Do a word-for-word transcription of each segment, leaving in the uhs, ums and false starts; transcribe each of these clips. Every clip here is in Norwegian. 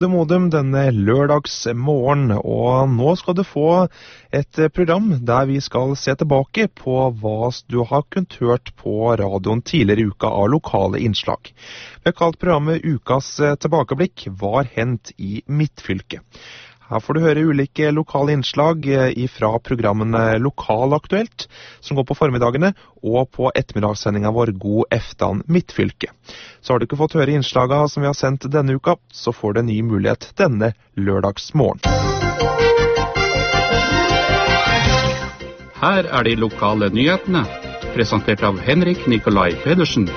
Modum denne lørdags morgen, og nå skal du få et program der vi skal se tilbake på hva du har kunnet hørt på radioen tidligere i uka av lokale innslag. Vi har kalt programmet Ukas tilbakeblikk Hva har hendt i Midtfylket. Her får du høre ulike lokale innslag fra programmene Lokalaktuelt, som går på formidagene, og på ettermiddagssendingen vår God Eftan Midtfylke. Så har du ikke fått høre innslagene som vi har sendt denne uka, så får du en ny mulighet denne lørdagsmorgen. Her er de lokale nyhetene, presentert av Henrik Nikolai Pedersen.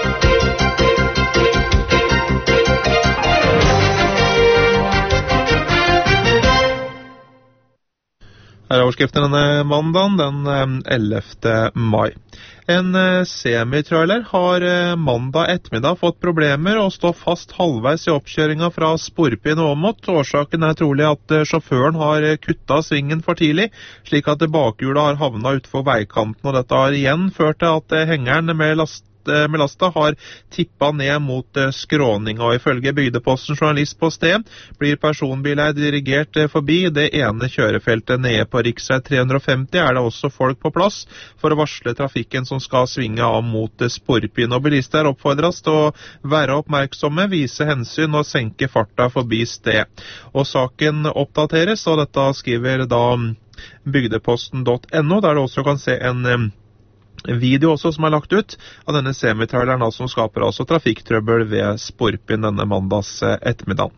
Her er overskriften denne mandagen, den ellevte mai. En semitrailer har mandag ettermiddag fått problemer og står fast halvveis i oppkjøringen fra Sporpin og Åmot. Årsaken er trolig at sjåføren har kuttet svingen for tidlig, slik at bakhjulet har havnet utenfor veikanten, og dette har igjen ført til at hengeren med last med lasta har tippet ned mot skråninga, og ifølge Bygdeposten journalist på sted blir personbiler dirigert forbi det ene kjørefeltet nede på riksvei tre hundre og femti. Er det også folk på plass for å varsle trafikken som skal svinge av mot Sporpin, og bilister oppfordres til å være oppmerksomme, vise hensyn og senke farta forbi sted. Og saken oppdateres, og dette skriver da bygdeposten punktum no, der du også kan se en video også som er lagt ut av denne semitraileren som skaper altså trafikktrøbbel ved Sporpin denne mandags ettermiddag.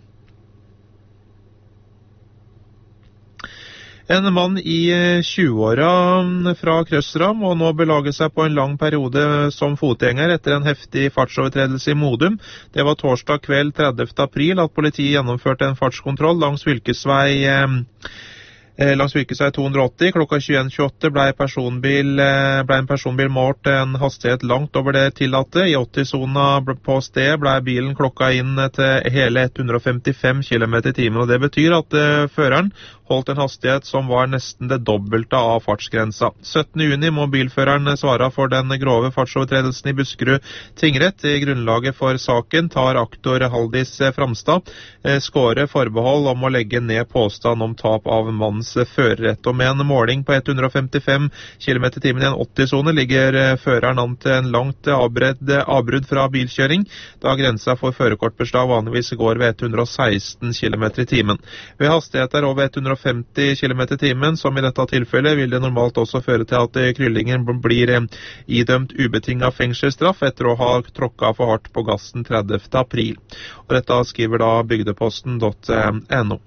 En mann i tjueåra fra Krøsram og nå belager seg på en lang periode som fotgjenger etter en heftig fartsovertredelse i Modum. Det var torsdag kveld tredivte april at politiet gjennomførte en fartskontroll langs fylkesvei Langs fylkesvei to hundre og åtti, klokka tjueen tjueåtte ble, personbil, ble en personbil målt en hastighet langt over det tillatte. I åtti-sona på sted ble bilen klokka inn til hele hundre og femtifem kilometer i timen, og det betyr at uh, føreren holdt en hastighet som var nesten det dobbelte av fartsgrensa. syttende juni må bilføreren svare for den grove fartsovertredelsen i Buskerud tingrett. I grunnlaget for saken tar aktor Haldis Framstad eh, skåre forbehold om å legge ned påstand om tap av mannens førerrett. Og med en måling på hundre og femtifem kilometer i timen i en åtti-sone ligger eh, føreren an til en langt avbredd, avbrudd fra bilkjøring, da grensa for førerkortbeslag vanligvis går ved hundre og seksten kilometer i timen. Ved hastigheter over hundre og femti kilometer i timen, som i dette tilfellet, vil det normalt også føre til at kryllingen blir idømt ubetinget fengselsstraff etter å ha tråkket for hardt på gassen tredivte april. Og dette skriver da bygdeposten punktum no.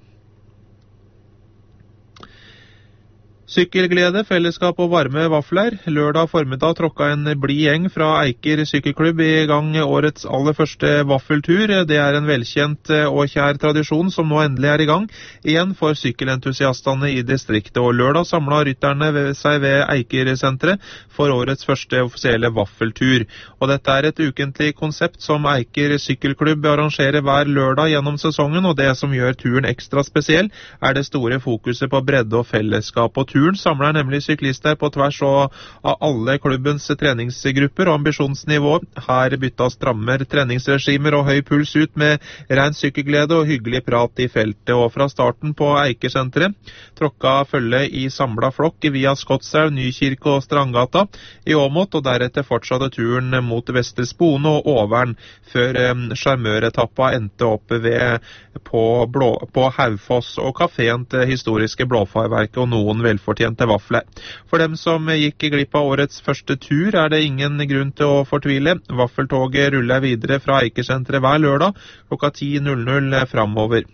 Sykkelglede, fellesskap og varme vafler. Lørdag formiddag tråkka en blid gjeng fra Eiker sykkelklubb i gang årets aller første vaffeltur. Det er en velkjent og kjær tradisjon som nå endelig er i gang igjen for sykkelentusiastene i distriktet. Og lørdag samlet rytterne seg ved Eiker-senteret for årets første offisielle vaffeltur. Og dette er et ukentlig konsept som Eiker sykkelklubb arrangerer hver lørdag gjennom sesongen, og det som gjør turen ekstra spesiell er det store fokuset på bredde og fellesskap. Og turen samler nemlig syklister på tvers av alle klubbens treningsgrupper og ambisjonsnivå. Her byttes strammer treningsregimer og høy puls ut med ren sykkelglede og hyggelig prat i feltet. Og fra starten på Eikersenteret tråkka følge i samlet flokk via Skotselv, Nykirke og Strandgata i Åmot, og deretter fortsatte turen mot Vestre Spone og Åvern, før sjarmøretappa endte opp ved på, Blå, på Haufoss og kaféen til historiske Blåfarverket og noen velfortjente fortjente vafler. For dem som gikk glipp av årets første tur er det ingen grunn til å fortvile. Vaffeltoget ruller videre fra Eikersenteret hver lørdag klokka ti framover.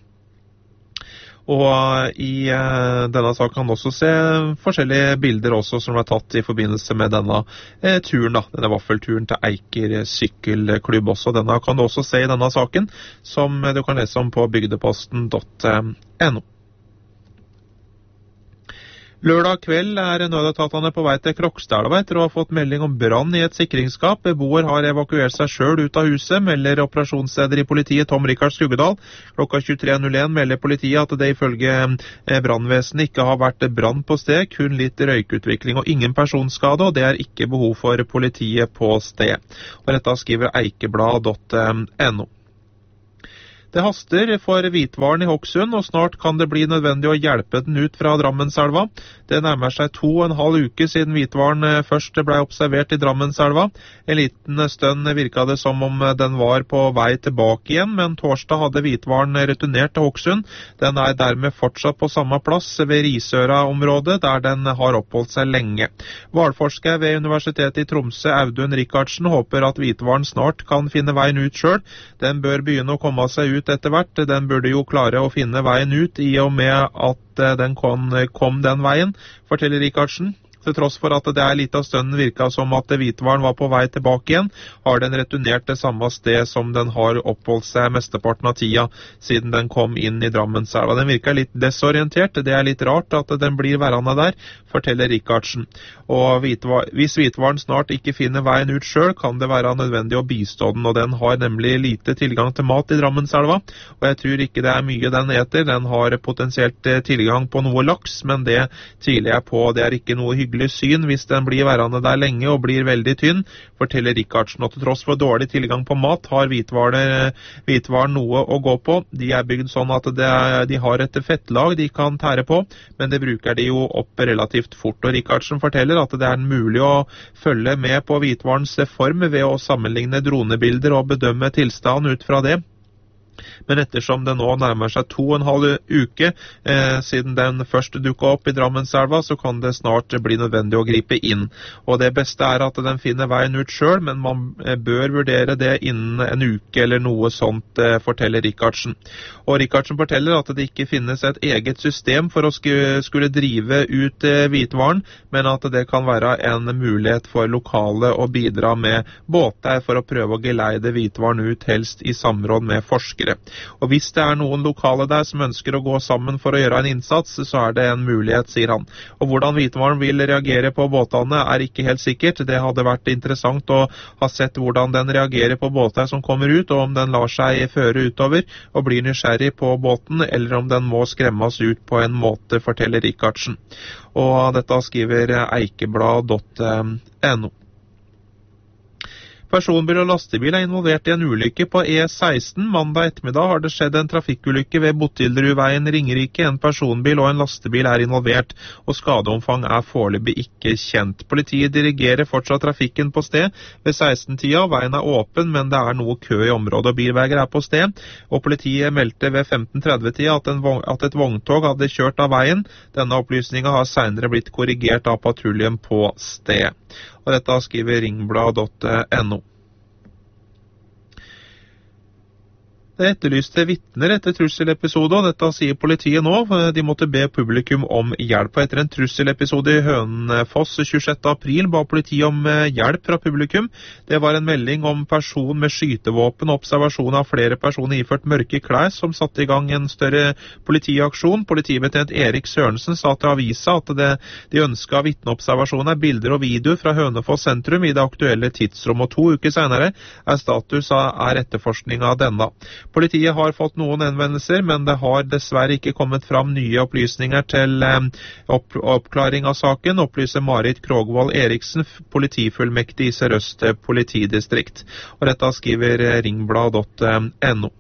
Og i uh, denne saken kan man også se forskjellige bilder også som er tatt i forbindelse med denne uh, turen, da, denne vaffelturen til Eiker sykkelklubb også. Denne kan du også se i denne saken, som du kan lese om på bygdeposten punktum no. Lørdag kveld er nødetatene på vei til Krokstadelva etter å ha fått melding om brann i et sikringsskap. Beboer har evakuert seg selv ut av huset, melder operasjonsleder i politiet Tom Rikard Skuggedal. Klokka tjuetre null en melder politiet at det ifølge brannvesenet ikke har vært brann på sted, kun litt røykutvikling og ingen personskade, og det er ikke behov for politiet på sted. Og dette skriver eikeblad punktum no. Det haster for hvitvaren i Hokksund, og snart kan det bli nødvendig å hjelpe den ut fra Drammenselva. Det nærmer seg to og en halv uke siden hvitvaren først ble observert i Drammenselva. En liten stund virket det som om den var på vei tilbake igjen, men torsdag hadde hvitvaren returnert til Hokksund. Den er dermed fortsatt på samme plass ved Risøra-området, der den har oppholdt seg lenge. Hvalforsker ved Universitetet i Tromsø, Audun Rikardsen, håper at hvitvaren snart kan finne veien ut selv. Den bør begynne å komme seg ut etter hvert. Den burde jo klare å finne veien ut i og med at den kom, kom den veien, forteller Rikardsen. Til tross for at det er litt av stunden virket som at hvitvaren var på vei tilbake igjen, har den returnert til samme sted som den har oppholdt seg mesteparten av tida siden den kom inn i Drammenselva. Den virker litt desorientert. Det er litt rart at den blir værende der, forteller Rikardsen. Og hvitvar, hvis hvitvaren snart ikke finner veien ut selv, kan det være nødvendig å bistå den, og den har nemlig lite tilgang til mat i Drammenselva, og jeg tror ikke det er mye den eter. Den har potensielt tilgang på noe laks, men det tviler jeg på. Det er ikke noe hyggelig syn hvis den blir værende der lenge og blir veldig tynn, forteller Rikardsen. Og til tross for dårlig tilgang på mat har hvitvaren noe å gå på. De er bygd sånn at det, de har et fettlag de kan tære på, men det bruker de jo opp relativt fort. Og Rikardsen forteller at det er mulig å følge med på hvitvarens form ved å sammenligne dronebilder og bedømme tilstanden ut fra det. Men ettersom det nå nærmer seg to og en halv uke eh, siden den først dukket opp i Drammenselva, så kan det snart bli nødvendig å gripe inn. Og det beste er at den finner veien ut selv, men man eh, bør vurdere det innen en uke eller noe sånt, eh, forteller Rikardsen. Og Rikardsen forteller at det ikke finnes et eget system for å skulle, skulle drive ut eh, hvitvaren, men at det kan være en mulighet for lokale å bidra med båter for å prøve å geleide hvitvaren ut, helst i samråd med forskere. Og hvis det er noen lokale der som ønsker å gå sammen for å gjøre en innsats, så er det en mulighet, sier han. Og hvordan hvitvaren vil reagere på båtene er ikke helt sikkert. Det hadde vært interessant å ha sett hvordan den reagerer på båter som kommer ut, og om den lar seg føre utover og blir nysgjerrig på båten, eller om den må skremmes ut på en måte, forteller Rikardsen. Og dette skriver eikeblad punktum no. Personbil og lastebil er involvert i en ulykke på E seksten. Mandag ettermiddag har det skjedd en trafikkulykke ved Botilderudveien Ringerike. En personbil og en lastebil er involvert, og skadeomfang er foreløpig ikke kjent. Politiet dirigerer fortsatt trafikken på sted ved seksten-tida. Veien er åpen, men det er noe kø i området, og bilveier er på sted. Og politiet meldte ved femten tretti-tida at, at et vogntog hadde kjørt av veien. Denne opplysningen har senere blitt korrigert av patruljen på sted. Og dette skriver ringblad punktum no. Det etterlyste vittner etter trusselepisode, og dette sier politiet nå. De måtte be publikum om hjelp. Etter en trusselepisode i Hønefoss tjuesjette april ba politiet om hjelp fra publikum. Det var en melding om person med skytevåpen og observasjon av flere personer iført mørke klær som satte i gang en større politiaksjon. Politibetjent Erik Sørensen sa til avisa at det, de ønsket vittneobservasjoner, bilder og videoer fra Hønefoss sentrum i det aktuelle tidsrom, og to uker senere er status er etterforskning av denne. Politiet har fått noen henvendelser, men det har dessverre ikke kommet fram nye opplysninger til eh, opp oppklaring av saken, opplyser Marit Krogvold Eriksen, politifullmektig i Sør-Øst politidistrikt. Og dette skriver ringblad punktum no.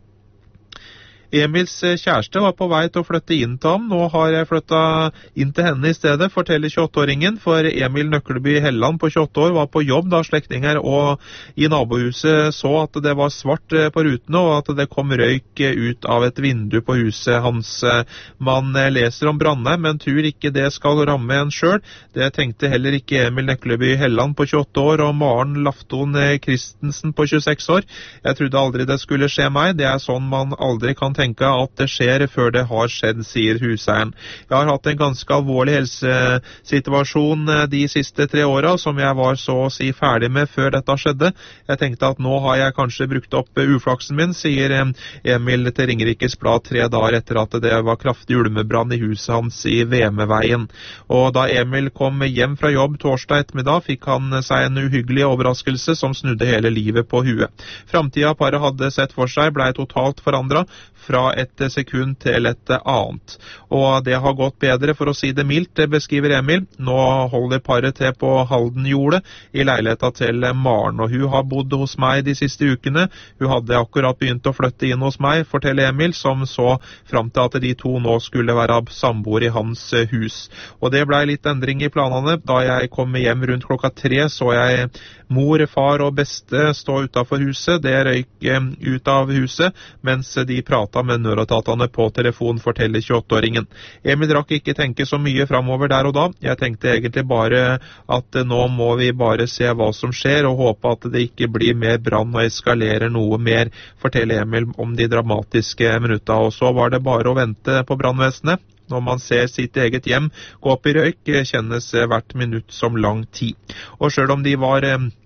Emils kjæreste var på vei til å flytte inn til ham. Nå har jeg flyttet inn til henne i stedet, forteller tjueåtte-åringen, for Emil Nøkleby Helland på tjueåtte år var på jobb da slektninger og i nabohuset så at det var svart på rutene, og at det kom røyk ut av et vindu på huset hans. Man leser om branner, men tror ikke det skal ramme en selv. Det tenkte heller ikke Emil Nøkleby Helland på tjueåtte år og Maren Lafton Christensen på tjueseks år. Jeg trodde aldri det skulle skje meg. Det er sånn man aldri kan tenke at det skjer før det har skjedd, sier huseieren. Jeg har hatt en ganske alvorlig helsesituasjon de siste tre åra, som jeg var så å si ferdig med før dette skjedde. Jeg tenkte at nå har jeg kanskje brukt opp uflaksen min, sier Emil til Ringerikes Blad tre dager etter at det var kraftig ulmebrann i huset hans i Vemeveien. Og da Emil kom hjem fra jobb torsdag ettermiddag, fikk han seg en uhyggelig overraskelse som snudde hele livet på huet. Framtida paret hadde sett for seg ble totalt forandret. fra et sekund til et annet. Og det har gått bedre, for å si det mildt, det beskriver Emil. Nå holder paret til på Haldenjordet i leiligheten til Maren, og hun har bodd hos meg de siste ukene. Hun hadde akkurat begynt å flytte inn hos meg, forteller Emil, som så frem til at de to nå skulle være samboer i hans hus. Og det ble litt endring i planene. Da jeg kom hjem rundt klokka tre, så jeg mor, far og beste stå utenfor huset. Det røyk ut av huset, mens de pratet med nødetatene på telefon, forteller tjueåtte-åringen. Emil rakk ikke tenke så mye fremover der og da. Jeg tenkte egentlig bare at nå må vi bare se hva som skjer, og håpe at det ikke blir mer brann og eskalerer noe mer, forteller Emil om de dramatiske minutter. Og så var det bare å vente på brannvesenet. Når man ser sitt eget hjem gå opp i røyk, kjennes hvert minutt som lang tid. Og selv om de var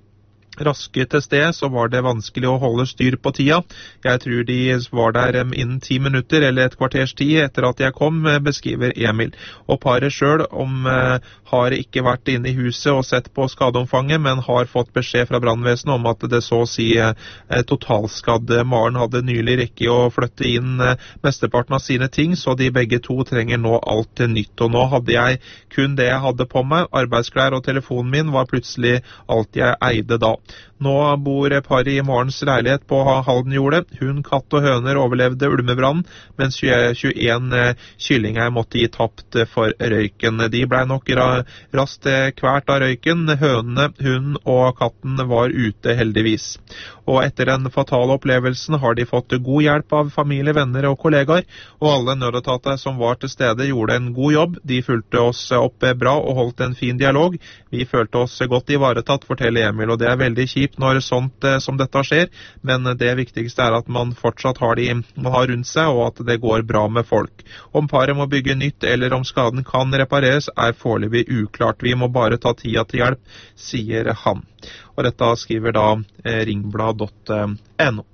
raske til sted, så var det vanskelig å holde styr på tida. Jeg tror de var der innen ti minutter eller et kvarters tid etter at jeg kom, beskriver Emil. Og paret selv om eh, har ikke vært inne i huset og sett på skadeomfanget, men har fått beskjed fra brannvesenet om at det så å si eh, totalskadde Maren hadde nylig rekket å flytte inn eh, mesteparten av sine ting, så de begge to trenger nå alt nytt. Og nå hadde jeg kun det jeg hadde på meg. Arbeidsklær og telefonen min var plutselig alt jeg eide da. Nå bor paret i Marens leilighet på Haldenjordet. Hund, katt og høner overlevde ulmebrann, mens tjueen kyllinger måtte gi tapt for røyken. De ble nok raskt kvært av røyken. Hønene, hunden og katten var ute heldigvis. Og etter den fatale opplevelsen har de fått god hjelp av familie, venner og kollegaer, og alle nødetater som var til stede gjorde en god jobb. De fulgte oss opp bra og holdt en fin dialog. Vi følte oss godt ivaretatt, forteller Emil, og det er veldig kjipt når sånt eh, som dette skjer, men det viktigste er at man fortsatt har de man har rundt seg, og at det går bra med folk. Om paret må bygge nytt, eller om skaden kan repareres, er foreløpig uklart. Vi må bare ta tida til hjelp, sier han. Og dette skriver da eh, ringblad punktum no.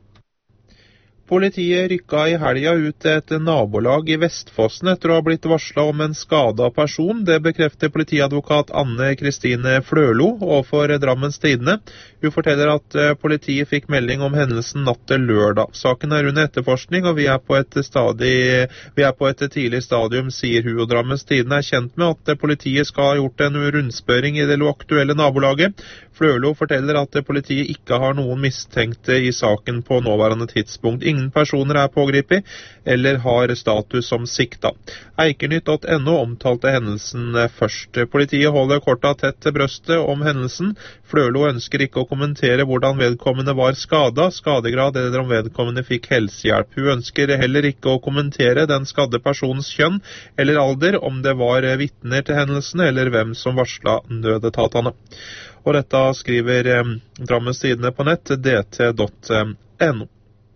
Politiet rykka i helga ut til et nabolag i Vestfossen etter å ha blitt varslet om en skadet person. Det bekrefter politiadvokat Anne Kristine Flørlo overfor Drammens Tidende. Hun forteller at politiet fikk melding om hendelsen natt til lørdag. Saken er under etterforskning, og vi er på et, stadig, vi er på et tidlig stadium, sier hun. Og Drammens Tidende er kjent med at politiet skal ha gjort en rundspørring i det aktuelle nabolaget. Flørlo forteller at politiet ikke har noen mistenkte i saken på nåværende tidspunkt. Ingen personer er pågripet eller har status som sikta. Eikenytt punktum no omtalte hendelsen først. Politiet holder korta tett til brøstet om hendelsen. Flørlo ønsker ikke å kommentere hvordan vedkommende var skadet, skadegrad eller om vedkommende fikk helsehjelp. Hun ønsker heller ikke å kommentere den skadde personens kjønn eller alder, om det var vitner til hendelsen eller hvem som varslet nødetatene. Og dette skriver eh, Drammens Tidende på nett, d t punktum no.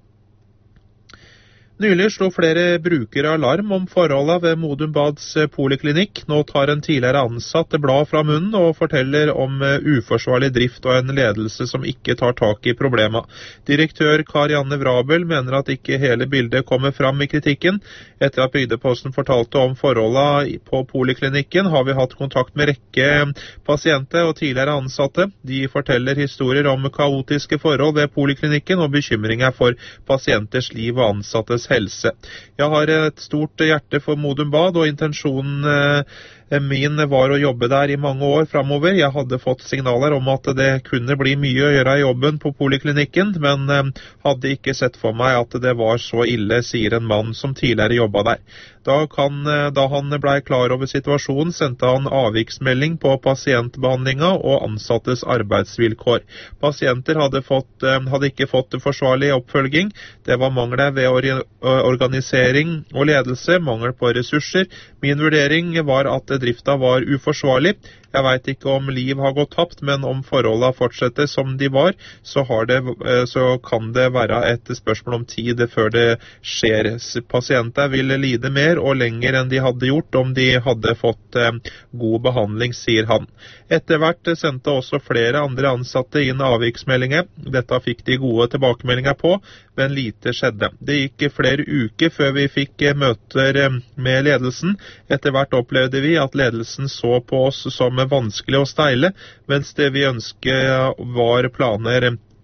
Nylig slo flere brukere alarm om forholdene ved Modum Bads poliklinikk. Nå tar en tidligere ansatt blad fra munnen og forteller om uforsvarlig drift og en ledelse som ikke tar tak i problemet. Direktør Karianne Vrabel mener at ikke hele bildet kommer fram i kritikken. Etter at Bygdeposten fortalte om forholdene på poliklinikken, har vi hatt kontakt med rekke pasienter og tidligere ansatte. De forteller historier om kaotiske forhold ved poliklinikken og bekymringer for pasienters liv og ansattes helse. Jeg har et stort hjerte for Modum Bad, og intensjonen min var å jobbe der i mange år fremover. Jeg hadde fått signaler om at det kunne bli mye å gjøre i jobben på poliklinikken, men hadde ikke sett for meg at det var så ille, sier en mann som tidligere jobbet der. Da, kan, da han ble klar over situasjonen, sendte han avviksmelding på pasientbehandlinga og ansattes arbeidsvilkår. Pasienter hadde, fått, hadde ikke fått forsvarlig oppfølging. Det var mangler ved organisering og ledelse, mangel på ressurser. Min vurdering var at drifta var uforsvarlig. Jeg vet ikke om liv har gått tapt, men om forholdene fortsetter som de var, så, har det, så kan det være et spørsmål om tid før det skjer. Pasienter vil lide mer og lenger enn de hadde gjort om de hadde fått god behandling, sier han. Etter hvert sendte også flere andre ansatte inn avviksmeldinger. Dette fikk de gode tilbakemeldinger på, men lite skjedde. Det gikk flere uker før vi fikk møter med ledelsen. Etter hvert opplevde vi at ledelsen så på oss som vanskelig å steile, mens det vi ønsket var planer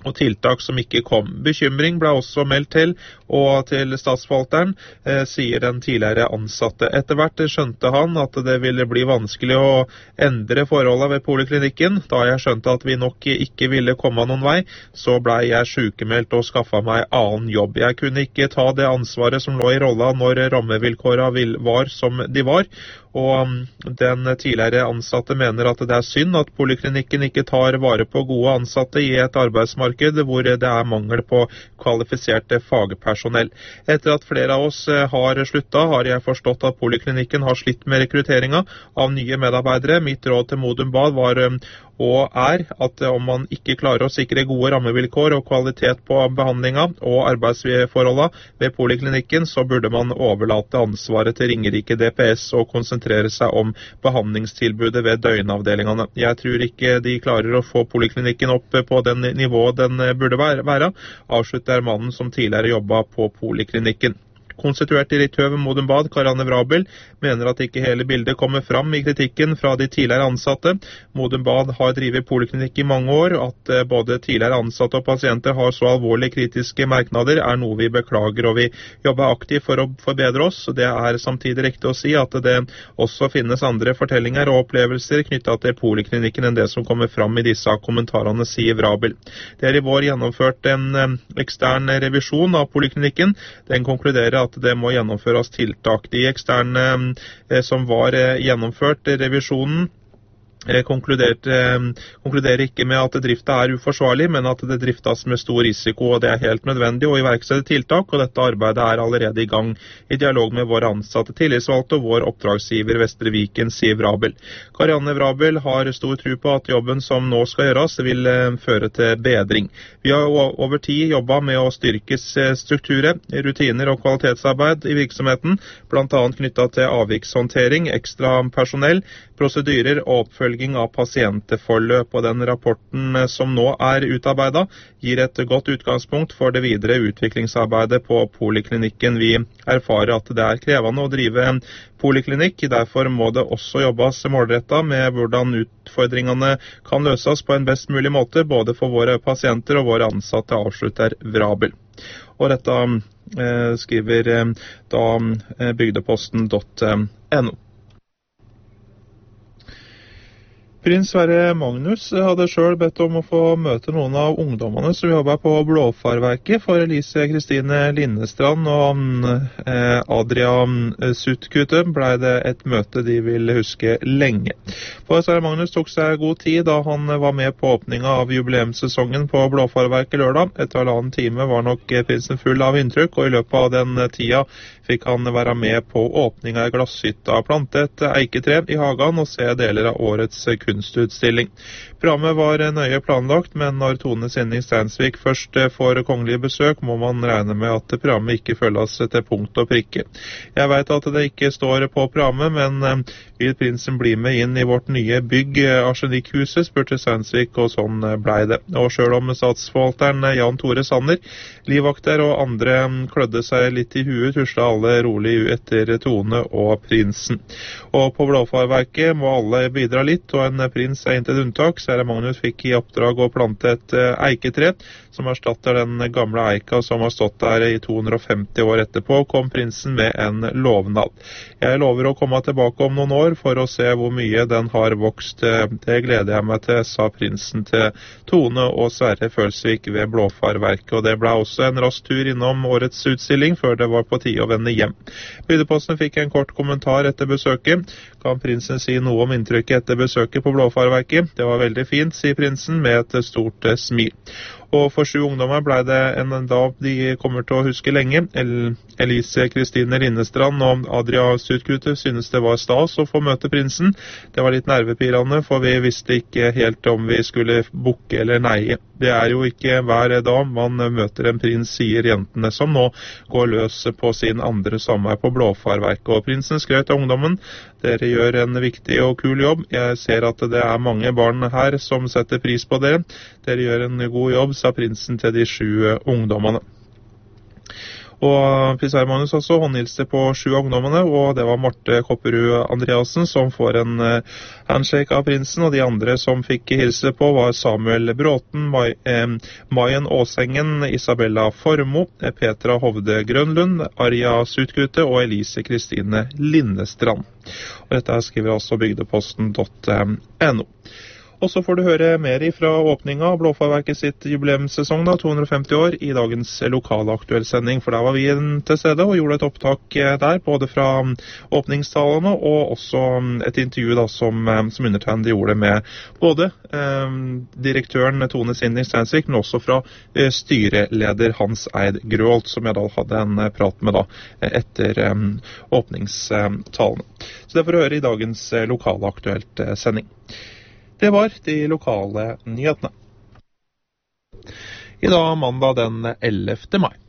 og tiltak som ikke kom. Bekymring ble også meldt til, og til statsforvalteren, eh, sier den tidligere ansatte. Etter hvert skjønte han at det ville bli vanskelig å endre forholdene ved poliklinikken. Da jeg skjønte at vi nok ikke ville komme noen vei, så ble jeg sykemeldt og skaffet meg annen jobb. Jeg kunne ikke ta det ansvaret som lå i rolla når rammevilkårene var som de var, og den tidligere ansatte mener at det er synd at poliklinikken ikke tar vare på gode ansatte i et arbeidsmarked hvor det er mangel på kvalifiserte fagpersonell. Etter at flere av oss har sluttet, har jeg forstått at poliklinikken har slitt med rekrutteringen av nye medarbeidere. Mitt råd til Modum Bad var og er at om man ikke klarer å sikre gode rammevilkår og kvalitet på behandlingen og arbeidsforholdene ved poliklinikken, så burde man overlate ansvaret til Ringerike D P S og konsentrere seg om behandlingstilbudet ved døgnavdelingene. Jeg tror ikke de klarer å få poliklinikken opp på den nivået den burde være, avslutter mannen som tidligere jobbet på poliklinikken. Konstituert direktør ved Modum Bad, Karianne Vrabel, mener at ikke hele bildet kommer fram i kritikken fra de tidligere ansatte. Modum Bad har drivet poliklinikk i mange år. At både tidligere ansatte og pasienter har så alvorlige kritiske merknader er noe vi beklager, og vi jobber aktivt for å forbedre oss. Det er samtidig riktig å si at det også finnes andre fortellinger og opplevelser knyttet til poliklinikken enn det som kommer fram i disse kommentarene, sier Vrabel. Det er i vår gjennomført en ekstern revisjon av poliklinikken. Den konkluderer at det må gjennomføres tiltak. De eksterne eh, som var eh, gjennomført revisjonen konkluderer ikke med at drifta er uforsvarlig, men at det driftes med stor risiko, og det er helt nødvendig å iverksette tiltak, og dette arbeidet er allerede i gang i dialog med våre ansatte tillitsvalgte og vår oppdragsgiver Vestre Viken, sier Vrabel. Karianne Vrabel har stor tro på at jobben som nå skal gjøres vil føre til bedring. Vi har over tid jobbet med å styrke strukturer, rutiner og kvalitetsarbeid i virksomheten, blant annet knyttet til avvikshåndtering, ekstra personell, prosedyrer og oppfølging av pasientforløp, og den rapporten som nå er utarbeidet gir et godt utgangspunkt for det videre utviklingsarbeidet på poliklinikken. Vi erfarer at det er krevende å drive en poliklinikk, derfor må det også jobbes målrettet med hvordan utfordringene kan løses på en best mulig måte, både for våre pasienter og våre ansatte, avslutter Vrabel. Og dette eh, skriver eh, da eh, bygdeposten punktum no. Prins Sverre Magnus hadde selv bedt om å få møte noen av ungdommene som jobber på Blåfarverket. For Elise Kristine Lindestrand og eh, Adrian Suttkute ble det et møte de vil huske lenge. For Sverre Magnus tok seg god tid da han var med på åpningen av jubileumssesongen på Blåfarverket lørdag. Etter halvannen time var nok prinsen full av inntrykk, og i løpet av den tida fikk han være med på åpningen av glasshytta, plante et eiketre i hagen og se deler av årets kunstutstilling. Programmet var nøye planlagt, men når Tone Sinding Steinsvik først får kongelig besøk, må man regne med at programmet ikke følges til punkt og prikke. Jeg vet at det ikke står på programmet, men vil prinsen bli med inn i vårt nye bygg, Arsenikhuset, spurte Steinsvik, og sånn ble det. Og selv om statsforvalteren Jan Tore Sanner, livvakter og andre klødde seg litt i huet, tuslet alle rolig etter Tone og prinsen. Og på Blåfarverket må alle bidra litt, og en prins er intet unntak. Sverre Magnus fikk i oppdrag å plante et eiketre, som erstatter den gamle eika som har stått der i to hundre og femti år etterpå, kom prinsen med en lovnad. Jeg lover å komme tilbake om noen år for å se hvor mye den har vokst. Det gleder jeg meg til, sa prinsen til Tone og Sverre Følsvik ved Blåfarverket, og det ble også en rask tur innom årets utstilling før det var på tide å vende hjem. Bygdeposten fikk en kort kommentar etter besøket. Kan prinsen si noe om inntrykket etter besøket på Blåfarverket? Det var veldig fint, sier prinsen med et stort smil. Og for sju ungdommer ble det en dag de kommer til å huske lenge. El Elise Kristine Lindestrand og Adria Suttkute synes det var stas å få møte prinsen. Det var litt nervepirrende, for vi visste ikke helt om vi skulle bukke eller neie. Det er jo ikke hver dag man møter en prins, sier jentene, som nå går løs på sin andre sommer på Blåfarverket. Og prinsen skrøt av ungdommen. Dere gjør en viktig og kul jobb. Jeg ser at det er mange barn her som setter pris på dere. Dere gjør en god jobb, sa prinsen til de sju ungdommene. Og prins Hermanus også håndhilste på sju ungdommene, og det var Marte Kopperud Andreasen som får en handshake av prinsen, og de andre som fikk hilse på var Samuel Bråten, Mai, eh, Maien Åsengen, Isabella Formo, Petra Hovde Grønlund, Arja Sutgute og Elise Kristine Lindestrand. Og dette skriver altså bygdeposten punktum no. Og så får du høre mer fra åpninga av Blåfarverket sitt jubileumssesong, da, to hundre og femti år, i dagens lokale aktuell sending, for der var vi til stede og gjorde et opptak der, både fra åpningstalene og også et intervju da, som, som undertegnede gjorde med både eh, direktøren Tone Sinding Steinsvik, men også fra eh, styreleder Hans Eid Grøholt, som jeg da hadde en prat med da, etter eh, åpningstalene. Så det får du høre i dagens eh, lokale aktuelt eh, sending. Det var de lokale nyhetene. I dag mandag den ellevte mai.